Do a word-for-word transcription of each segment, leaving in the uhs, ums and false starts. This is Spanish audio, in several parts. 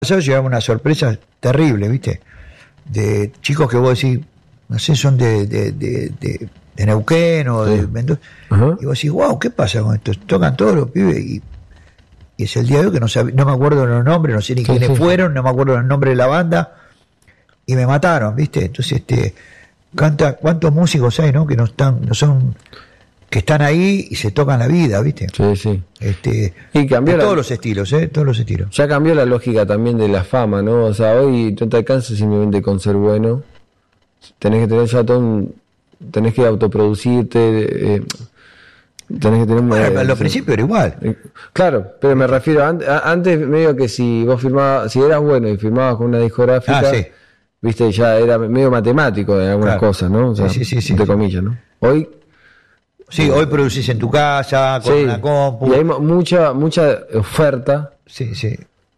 llegaba una sorpresa terrible, ¿viste? De chicos que vos decís, no sé, son de, de, de, de, de Neuquén o sí. de Mendoza. Uh-huh. Y vos decís, wow, ¿qué pasa con esto? Tocan todos los pibes y, y es el día de hoy que no, sab- no me acuerdo los nombres, no sé ni sí, quiénes sí, fueron, sí. no me acuerdo el nombre de la banda y me mataron, ¿viste? Entonces, este, canta, ¿cuántos músicos hay, no? Que no están, no son, que están ahí y se tocan la vida, ¿viste? Sí, sí. Este, y cambió la, todos los estilos, ¿eh? Todos los estilos. Ya cambió la lógica también de la fama, ¿no? O sea, hoy no te alcanza simplemente con ser bueno. Tenés que tener ya todo un, tenés que autoproducirte, eh, tenés que tener... Bueno, eh, a los principios era igual. Eh, claro, pero me refiero, an, a, antes medio que si vos firmabas, si eras bueno y firmabas con una discográfica, ah, sí. viste, ya era medio matemático en algunas claro. cosas, ¿no? O sea, sí, sí, sí, entre sí. comillas, ¿no? Hoy... Sí, hoy producís en tu casa, con sí, una compu. Y hay mucha, mucha oferta. Sí, sí.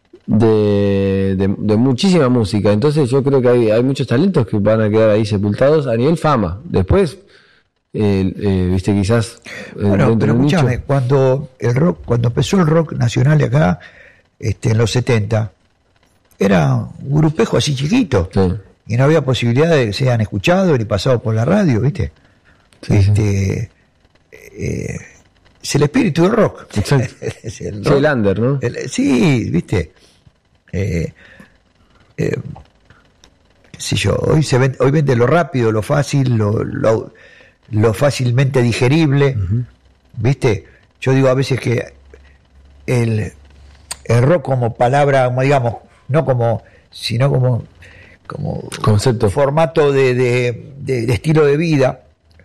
De, de, de muchísima música. Entonces yo creo que hay, hay muchos talentos que van a quedar ahí sepultados a nivel fama. Después, eh, eh, viste, quizás... Eh, bueno, pero escúchame, cuando el rock, cuando empezó el rock nacional de acá, este, en los setenta, era un grupejo así chiquito. Sí. Y no había posibilidad de que sean escuchados ni pasados por la radio, ¿viste? Sí, este... Sí. Eh, es el espíritu del rock. es el, rock. Sí, el under, ¿no? El, sí, viste. Eh, eh, qué sé yo, hoy se vende, hoy vende lo rápido, lo fácil, lo, lo, lo fácilmente digerible, uh-huh. viste. Yo digo a veces que el, el rock como palabra, como digamos, no como, sino como, como concepto, formato de, de, de, de estilo de vida.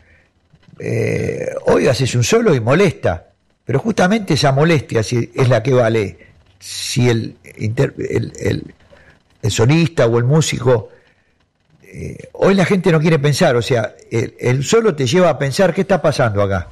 Eh, hoy haces un solo y molesta, pero justamente esa molestia si es la que vale si el, inter, el, el, el solista o el músico eh, hoy la gente no quiere pensar, o sea, el, el solo te lleva a pensar qué está pasando acá.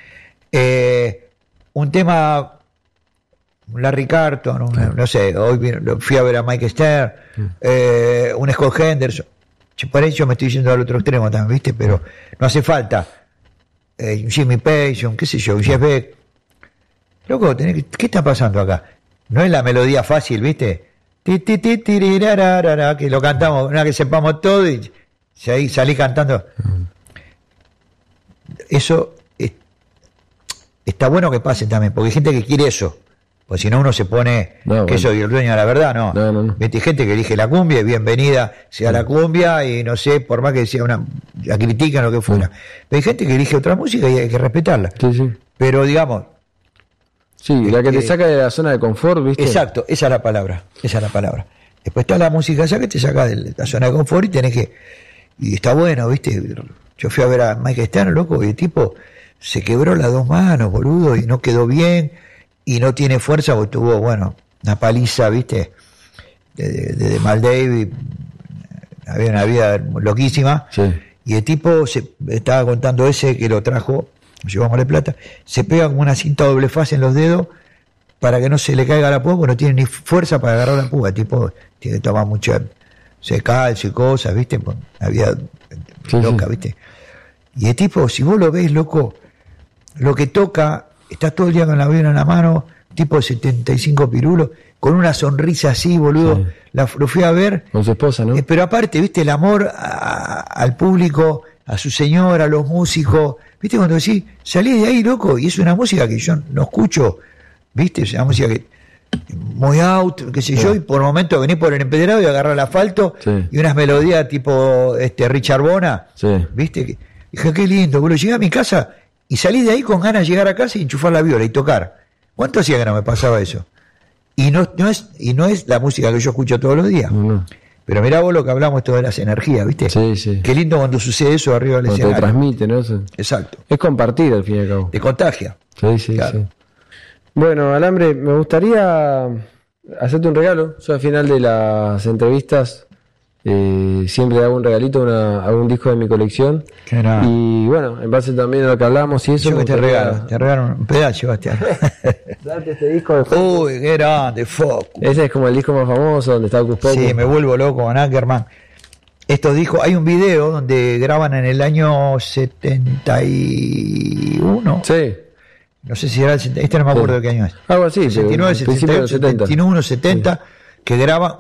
Eh, un tema, Larry Carton, un, no sé, hoy fui a ver a Mike Stern, eh, un Scott Henderson, por eso me estoy yendo al otro extremo también, ¿viste? Pero no hace falta. Eh, Jimmy Page, qué sé yo, Jeff Beck. Loco, tenés que, ¿qué está pasando acá? No es la melodía fácil, ¿viste? Ti, ti, ti, tirirararara, que lo cantamos, una que sepamos todo y ahí salí cantando. Eso es, está bueno que pase también, porque hay gente que quiere eso. Pues si no uno se pone no, que bueno. soy el dueño de la verdad, no. no, no, no. Hay gente que elige la cumbia y bienvenida sea la cumbia y no sé, por más que sea una, la critican o lo que fuera. Sí. Pero hay gente que elige otra música y hay que respetarla. Sí, sí. Pero digamos... Sí, este, la que te saca de la zona de confort, ¿viste? Exacto, esa es la palabra, esa es la palabra. Después está la música esa que te saca de la zona de confort y tenés que... Y está bueno, ¿viste? Yo fui a ver a Mike Stern, loco, y el tipo se quebró las dos manos, boludo, y no quedó bien... y no tiene fuerza porque tuvo, bueno, una paliza, ¿viste? De, de, de Mal David, había una vida loquísima, sí. Y el tipo, se estaba contando ese que lo trajo, llevamos de plata, se pega como una cinta doble faz en los dedos para que no se le caiga la púa, porque no tiene ni fuerza para agarrar la púa, el tipo tiene que tomar mucha, se calcio y cosas, ¿viste? Pues, había sí, loca, sí. ¿viste? Y el tipo, si vos lo ves, loco, lo que toca... Está todo el día con la vena en la mano, tipo de setenta y cinco pirulos, con una sonrisa así, boludo. Sí. La, lo fui a ver. Con su esposa, ¿no? Eh, pero aparte, viste, el amor a, al público, a su señora, a los músicos. Viste, cuando decís, salí de ahí, loco, y es una música que yo no escucho, viste, es una música que muy out, qué sé sí. yo, y por momentos venís por el empedrado y agarrar el asfalto, sí. y unas melodías tipo este Richard Bona, sí. viste. Dije, qué lindo, boludo. Llegué a mi casa. Y salí de ahí con ganas de llegar a casa y enchufar la viola y tocar. ¿Cuánto hacía que no me pasaba eso? Y no, no es y no es la música que yo escucho todos los días. No. Pero mirá vos lo que hablamos todas las energías, ¿viste? Sí, sí. Qué lindo cuando sucede eso arriba del cuando escenario. Te transmite, ¿no? Sí. Exacto. Es compartir al fin y al cabo. Te contagia. Sí, sí, claro. sí. Bueno, Alambre, me gustaría hacerte un regalo. Yo al final de las entrevistas eh, siempre hago un regalito, una, hago un disco de mi colección. Y bueno, en base también a lo que hablamos y eso. Yo que te regalo, te regalo un pedazo, Bastián. Date este disco de Focus. Uy, qué grande, Focus. Ese es como el disco más famoso donde está Ocus Pocus. Sí, me vuelvo loco con Ackerman. Estos discos, hay un video donde graban en el año setenta y uno. Sí. No sé si era el setenta, este no me acuerdo sí. de qué año es. Algo así, sesenta y nueve, setenta y ocho, setenta y uno, setenta. Sí. que graban